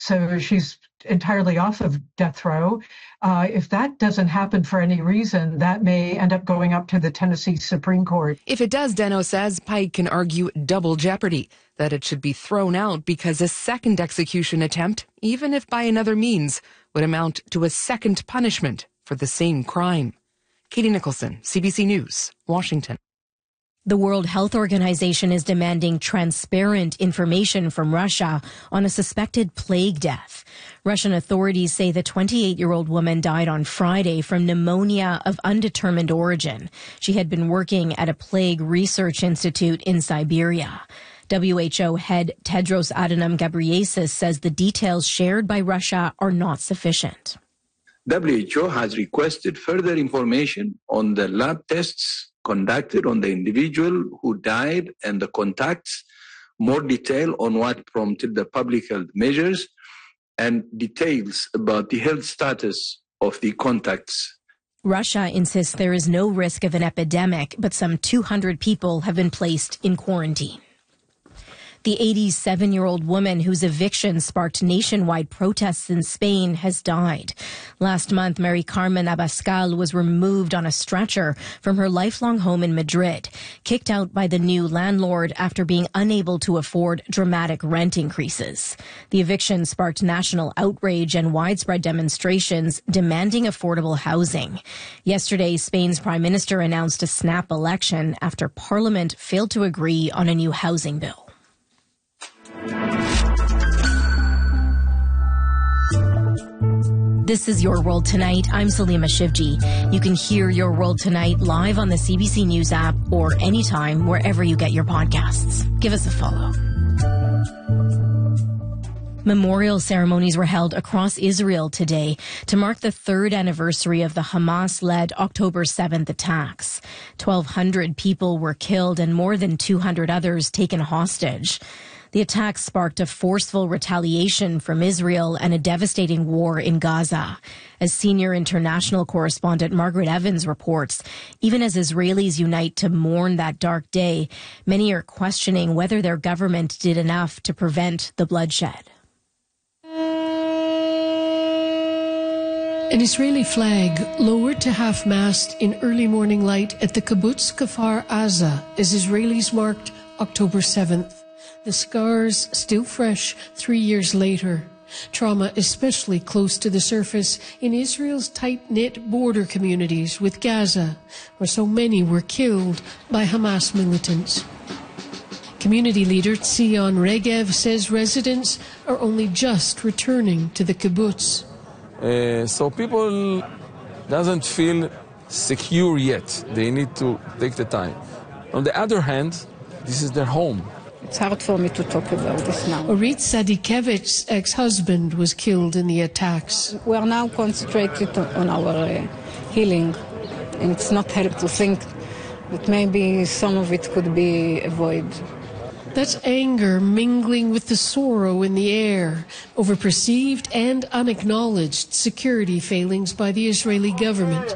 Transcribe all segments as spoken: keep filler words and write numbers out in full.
so she's entirely off of death row. Uh, if that doesn't happen for any reason, that may end up going up to the Tennessee Supreme Court. If it does, Deno says Pike can argue double jeopardy, that it should be thrown out because a second execution attempt, even if by another means, would amount to a second punishment for the same crime. Katie Nicholson, C B C News, Washington. The World Health Organization is demanding transparent information from Russia on a suspected plague death. Russian authorities say the twenty-eight-year-old woman died on Friday from pneumonia of undetermined origin. She had been working at a plague research institute in Siberia. W H O head Tedros Adhanom Ghebreyesus says the details shared by Russia are not sufficient. W H O has requested further information on the lab tests conducted on the individual who died and the contacts, more detail on what prompted the public health measures, and details about the health status of the contacts. Russia insists there is no risk of an epidemic, but some two hundred people have been placed in quarantine. The eighty-seven-year-old woman whose eviction sparked nationwide protests in Spain has died. Last month, Mary Carmen Abascal was removed on a stretcher from her lifelong home in Madrid, kicked out by the new landlord after being unable to afford dramatic rent increases. The eviction sparked national outrage and widespread demonstrations demanding affordable housing. Yesterday, Spain's prime minister announced a snap election after parliament failed to agree on a new housing bill. This is Your World Tonight. I'm Salima Shivji. You can hear Your World Tonight live on the C B C News app or anytime wherever you get your podcasts. Give us a follow. Memorial ceremonies were held across Israel today to mark the third anniversary of the Hamas-led October seventh attacks. twelve hundred people were killed and more than two hundred others taken hostage. The attacks sparked a forceful retaliation from Israel and a devastating war in Gaza. As senior international correspondent Margaret Evans reports, even as Israelis unite to mourn that dark day, many are questioning whether their government did enough to prevent the bloodshed. An Israeli flag lowered to half-mast in early morning light at the kibbutz Kfar Aza as Israelis marked October seventh. The scars still fresh three years later. Trauma especially close to the surface in Israel's tight-knit border communities with Gaza, where so many were killed by Hamas militants. Community leader Tzion Regev says residents are only just returning to the kibbutz. Uh, so people doesn't feel secure yet. They need to take the time. On the other hand, this is their home. It's hard for me to talk about this now. Orit Sadikevich's ex-husband was killed in the attacks. We are now concentrated on our uh, healing, and it's not help to think that maybe some of it could be avoided. That's anger mingling with the sorrow in the air over perceived and unacknowledged security failings by the Israeli government.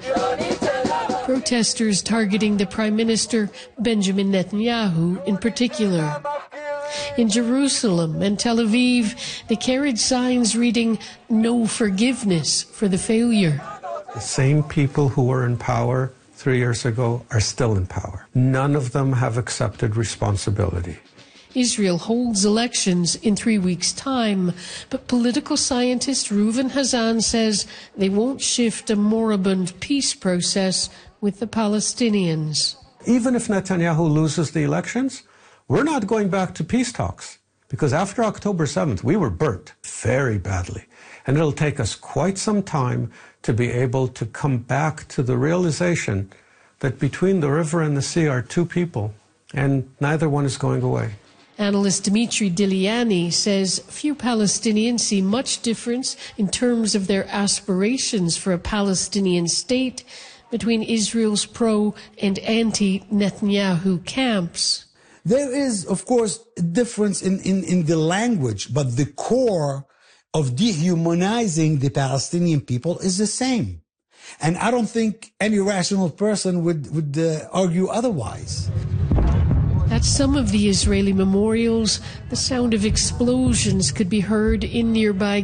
Protesters targeting the Prime Minister Benjamin Netanyahu in particular. In Jerusalem and Tel Aviv, they carried signs reading, "No forgiveness for the failure." The same people who were in power three years ago are still in power. None of them have accepted responsibility. Israel holds elections in three weeks' time, but political scientist Reuven Hazan says they won't shift a moribund peace process with the Palestinians. Even if Netanyahu loses the elections, we're not going back to peace talks, because after October seventh, we were burnt very badly. And it'll take us quite some time to be able to come back to the realization that between the river and the sea are two people, and neither one is going away. Analyst Dimitri Diliani says few Palestinians see much difference in terms of their aspirations for a Palestinian state between Israel's pro- and anti-Netanyahu camps. There is, of course, a difference in, in, in the language, but the core of dehumanizing the Palestinian people is the same. And I don't think any rational person would, would uh, argue otherwise. At some of the Israeli memorials, the sound of explosions could be heard in nearby